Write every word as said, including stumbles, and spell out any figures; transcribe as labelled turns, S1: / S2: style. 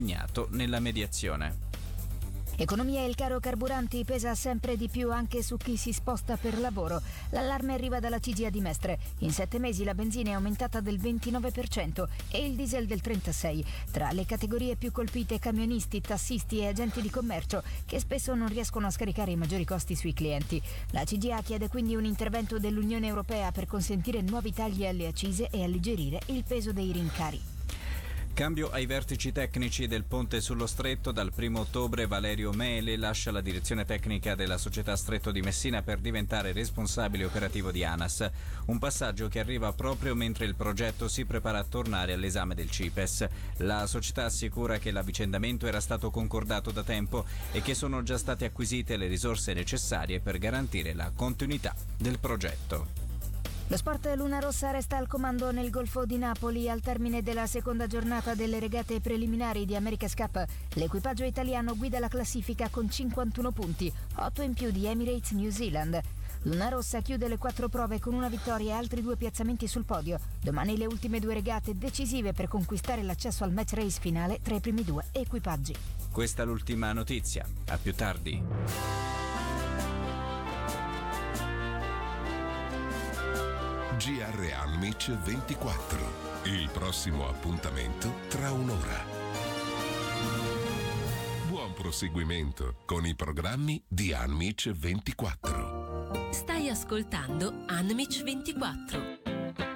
S1: impegnato nella mediazione.
S2: Economia e il caro carburanti pesa sempre di più anche su chi si sposta per lavoro. L'allarme arriva dalla C G I A di Mestre. In sette mesi la benzina è aumentata del ventinove per cento e il diesel del trentasei per cento. Tra le categorie più colpite camionisti, tassisti e agenti di commercio che spesso non riescono a scaricare i maggiori costi sui clienti. La C G I A chiede quindi un intervento dell'Unione Europea per consentire nuovi tagli alle accise e alleggerire il peso dei rincari.
S1: Cambio ai vertici tecnici del ponte sullo Stretto. Dal primo ottobre Valerio Mele lascia la direzione tecnica della società Stretto di Messina per diventare responsabile operativo di ANAS. Un passaggio che arriva proprio mentre il progetto si prepara a tornare all'esame del C I P E S. La società assicura che l'avvicendamento era stato concordato da tempo e che sono già state acquisite le risorse necessarie per garantire la continuità del progetto.
S2: Lo sport Luna Rossa resta al comando nel Golfo di Napoli al termine della seconda giornata delle regate preliminari di America's Cup. L'equipaggio italiano guida la classifica con cinquantuno punti, otto in più di Emirates New Zealand. Luna Rossa chiude le quattro prove con una vittoria e altri due piazzamenti sul podio. Domani le ultime due regate decisive per conquistare l'accesso al match race finale tra i primi due equipaggi.
S1: Questa è l'ultima notizia. A più tardi.
S3: G R Anmic ventiquattro. Il prossimo appuntamento tra un'ora. Buon proseguimento con i programmi di Anmic ventiquattro.
S4: Stai ascoltando Anmic ventiquattro.